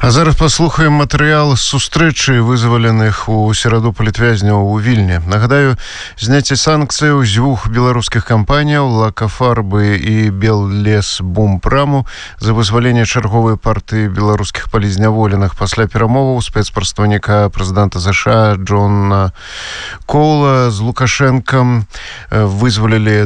А зараз паслухаем матэрыял сустрэчы вызваленых у сераду палітвязняў у Вільні. Нагадаю, зняцце санкцыяў з дзвюх беларускіх кампаніяў «Лакафарбы» і «Беллесбумпраму» за вызваленне чарговай партыі беларускіх палізняволеных пасля перамоваў спецпрадстаўніка прэзідэнта США Джона Коула з Лукашэнкам вызвалілі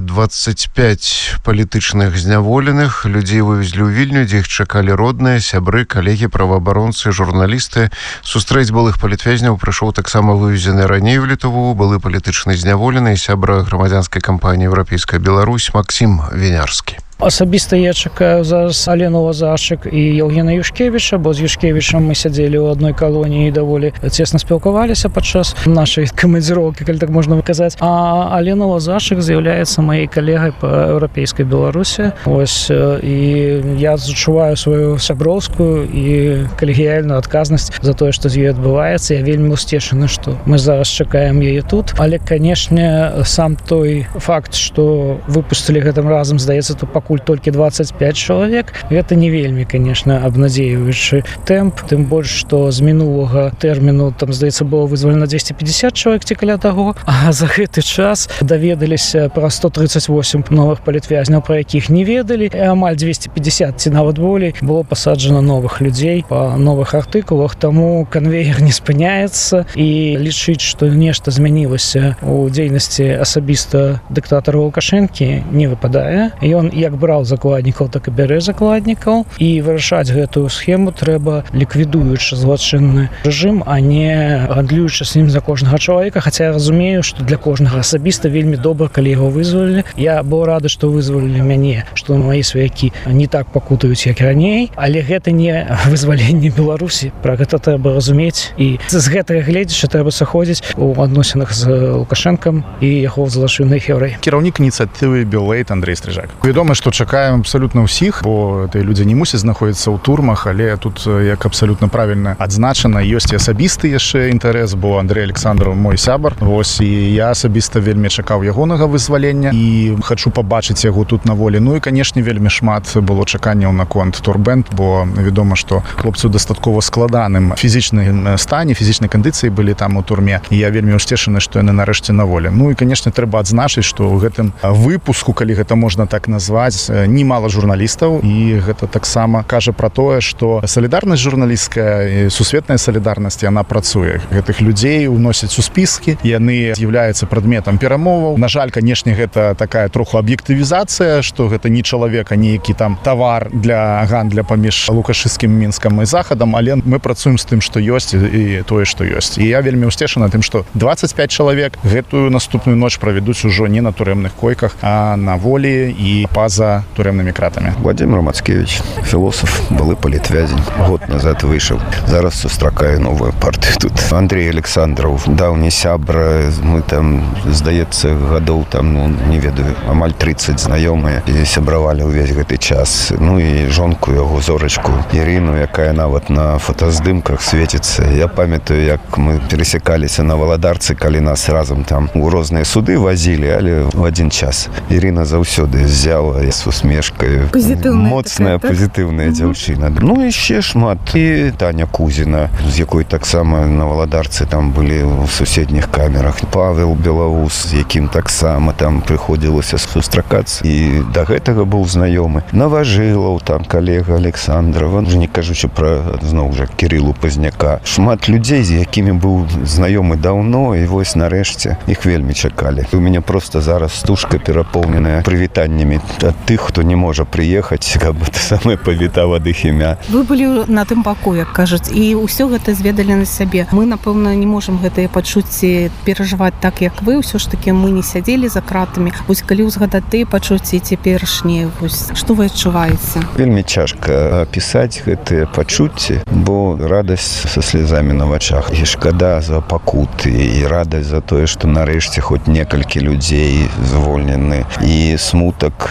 25 палітычных зняволеных. Людзей вывезлі ў Вільню, дзе іх чакалі родныя, сябры, калегі, праваабаронцы, журналісты. Сустрэць былых палітвязняў прыйшоў таксама вывезены раней у Літву, былы палітычны зняволены і сябра грамадзянскай кампаніі «Еўрапейская Беларусь» Максім Вінярскі. Асабіста я чакаю зараз Алену Лазарчык і Еўгена Юшкевіча, бо з Юшкевічам мы сядзелі ў адной калоніі і даволі цесна спілкуваліся падчас нашай камандзіроўкі, калі так можна казаць. А Алена Лазарчык з'яўляецца маёй калегай па Еўрапейскай Беларусі. Вось, і я адчуваю сваю сяброўскую і калегіяльную адказнасць за тое, што з ёй адбываецца. Я вельмі усцешаны, што мы зараз чакаем яе тут. Але, канешне, сам той факт, што выпусцілі гэтым разам, здаецца, тут пакуль толькі 25 чалавек. Гэта не вельмі, конечно, абнадзеюючы тэмп, тым больш, што з мінулага тэрміну, там, здаецца, было вызвалена 250 чалавек ці каля таго, а за гэты час даведаліся пра 138 новых палітвязняў, пра якіх не ведалі, і амаль 250 ці нават болей было пасаджана новых людзей па новых артыкулах, таму канвеер не спыняецца, і лічыць, што нешта змянілася ў дзейнасці асабіста дыктатара Лукашэнкі не выпадае. Ён як браў закладнікаў, так і бярэ закладнікаў, і вырашаць гэтую схему трэба ліквідуючы злачынны рэжым, а не гандлюючы з ім за кожнага чалавека. Хаця я разумею, што для кожнага асабіста вельмі добра, калі яго вызвалілі. Я быў рады, што вызвалілі мяне, што маі сваякі не так пакутаюць, як раней, але гэта не вызваленне Беларусі. Пра гэта трэба разумець, і з гэтага гледзячы трэба сыходзіць у адносінах з Лукашэнкам і яго злачыннай хеўрай. Кіраўнік ініцыятывы «Беллейт» Андрей Стрыжак. Вядома, што чакаем абсалютна ўсіх, бо тыя людзі не мусяць знаходзіцца ў турмах, але тут, як абсалютна правільна адзначана, ёсць і асабісты яшчэ інтарэс, бо Андрей Александров мой сябар. Вось, і я асабіста вельмі чакаў ягонага вызвалення і хачу пабачыць яго тут на волі. Ну і, канешне, вельмі шмат было чаканняў наконт турбэнд, бо вядома, што хлопцы ў дастаткова складаным фізічным стане, фізічнай кандыцыі былі там у турме, і я вельмі ўсцешаны, што яны нарэшце на волі. Ну і, канешне, трэба адзначыць, што ў гэтым выпуску, калі гэта можна так назваць, немало журналістаў, і гэта таксама кажа пра тое, што салідарнасць журналісцкая, сусветная салідарнасць, яна працуе. Гэтых людзей уносяць у спіскі, яны з'яўляюцца прадметам перамоваў. На жаль, канешне, гэта такая троху аб'ектывізацыя, што гэта не чалавек, а нейкі там тавар для гандля паміж лукашысцкім Мінскам і Захадам, але мы працуем з тым, што ёсць, і тое, што ёсць. І я вельмі ўсцешаны тым, што 25 чалавек гэтую наступную ноч правядуць ужо не на турэмных койках, а на волі і па-за турэмнымі кратамі. Владимир Мацкевич, філосаф, былы палітвязень, год назад выйшаў. Зараз сустракаю новую партыю тут. Андрей Александров, даўні сябра, мы там, здаецца, гадоў там, ну, не ведаю, амаль 30 знаёмыя, і сябравалі ўвесь гэты час. Ну і жонку яго, Зорачку Ірыну, якая нават на фотаздымках свеціцца. Я памятаю, як мы пересекаліся на Валадарцы, калі нас разам там у розныя суды вазілі, але в один час. Ірына заўсёды з'яла з усмешкай. Моцная, пазітыўная дзяўчына. Ну і ще шмат. І Таня Кузіна, з якой таксама на Валадарцы там былі ў суседніх камерах. Павел Белаус, з якім таксама там прыходзілася сустракацца. І да гэтага быў знаёмы. Наважылаў, там калега Александрова, уже не кажучы пра, зноў жа, Кірылу Пазняка. Шмат людзей, з якімі быў знаёмы даўно, і вось нарэшце іх вельмі чакалі. У мяне проста зараз стужка перапоўненая прывітаннямі ад тых, хто не можа прыехаць, каб самае павітаў ад іх імя. Вы былі на тым баку, як кажуць, і ўсё гэта зведалі на сябе. Мы, напэўна, не можам гэтыя пачуцці перажываць так, як вы. Ўсё ж такі мы не сядзелі за кратамі. Вось калі ўзгадаць тыя пачуцці цяперашнія, вось што вы адчуваеце? Вельмі цяжка апісаць гэтыя пачуцці, бо радасць са слязамі на вачах. І шкада за пакуты, і радасць за тое, што нарэшце хоць некалькі людзей звольнены. І смутак пра тых,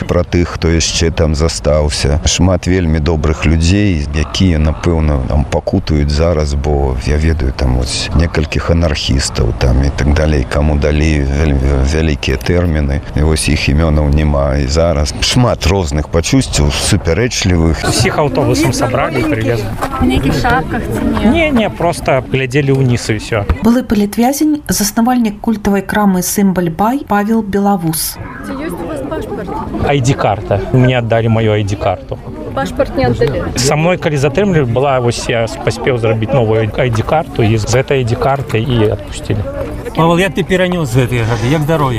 тых, хто яшчэ там застаўся. Шмат вельмі добрых людзей, якія, напэўна, там пакутаюць зараз, бо я ведаю там вось некалькіх анархістаў там і так далей, каму далі вялікія тэрміны. І вось іх імёнаў няма. І зараз шмат розных пачуццяў, супярэчлівых. Всіх аўтобусам сабралі і прывезли. В нейкіх шапках ці не? Не, просто глядзелі ўніз і ўсё. Былы палітвязень, заснавальнік культавай крамы «Сімбаль-бай» Павел Белавус. Ці ёсць у вас пашпарт? ID-карта. Мне аддалі мою ID-карту. Пашпарт не аддалі? Са мной, калі затрымлівалі, была, вось я паспеў зрабіць новую ID-карту, і з гэтай ID-карты і адпусцілі. Павел, як ты перанёс гэтыя гады? Як здароўе?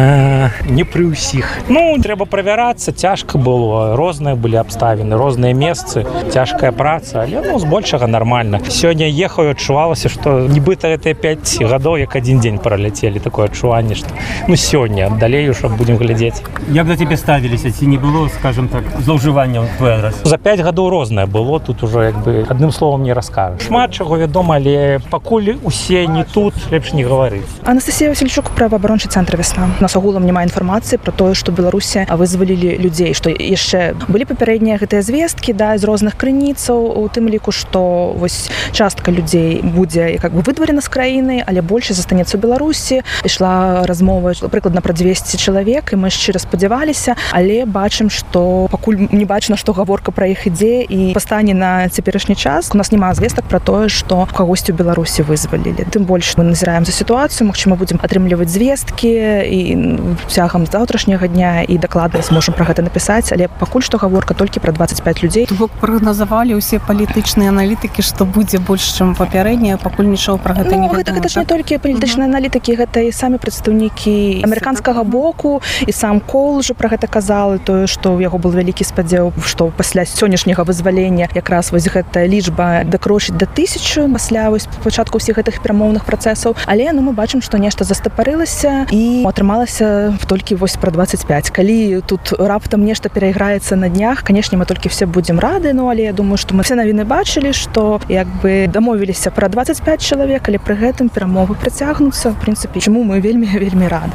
Не пры ўсіх. Трэба правярацца, цяжка было. Розныя былі абставіны, розныя месцы, цяжкая праца, але збольшага нармальна. Сёння ехаў, адчувалася, што нібыта гэтыя 5 гадоў як адзін дзень праляцелі. Такое адчуванне, што сёння, далей ужо будзем глядзець. Як да цябе ставіліся? Ці не было, скажем так, злоўжывання ў твой адрас? За 5 гадоў рознае было, тут ужо адным словам не раскажаш. Шмат чаго вядома, але пакуль усе не тут, лепш не гаварыць. Анастасія Васильчук, праваабарончы цэнтр «Вясна». У нас агулам няма інфармацыі пра тое, што Беларусі вызвалілі людзей, што яшчэ былі папярэднія гэтыя звесткі, з розных крыніцаў, у тым ліку, што вось частка людзей будзе выдвалена з краіны, але большасць застанецца ў Беларусі. Ішла размова прыкладна пра 200 чалавек, і мы шчыра спадзяваліся, але бачым, што пакуль не бачна, што гаворка пра іх ідзе, і па стане на цяперашні час у нас няма звестак пра тое, што кагосьці ў Беларусі вызвалілі. Тым больш мы назіраем за сітуацыю, магчыма, будзем атрымліваць звесткі і цягам заўтрашняга дня і дакладна зможам пра гэта напісаць, але пакуль што гаворка толькі пра 25 людзей. То бок прагназавалі ўсе палітычныя аналітыкі, што будзе больш, чым папярэдняе, пакуль нічого пра гэта не вядома. Гэта ж не толькі палітычныя аналітыкі, гэта і самі прадстаўнікі амерыканскага боку, і сам Кол ўжо пра гэта казал, тое, што ў яго был вялікі спадзеў, што пасля сённяшняга вызвалення якраз вось гэтая лічба дакрочыць да 1000 пасля вось пачатку ўсіх гэтых перамоўных працэсаў, але мы бачым, што нешта застапарылася і атрымалася толькі вось пра 25. Калі тут раптам нешта перайграецца на днях, канешне, мы толькі все будзем рады, але я думаю, што мы все навіны бачылі, што дамовіліся пра 25 чалавек, але пры гэтым перамовы працягнуцца, в прынцыпе, чаму мы вельмі рады.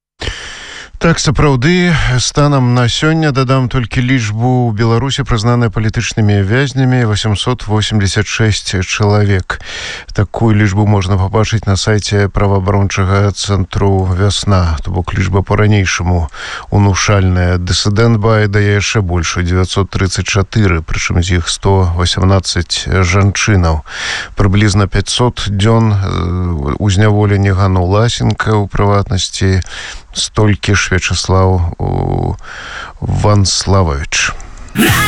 Так, сапраўды, станам на сёння дадам толькі лічбу ў Беларусі прызнаныя палітычнымі вязнямі 886 чалавек. Такую лічбу можна пабачыць на сайце праваабарончага цэнтру «Вясна». То бок лічба па-ранейшаму унушальная. Дысідэнт Бай дае яшчэ больш, 934, прычым з іх 118 жанчынаў. Прыблізна 500 дзён узняволення Гану Ласенка, у прыватнасці столькі ж Вячеслав Ванславович.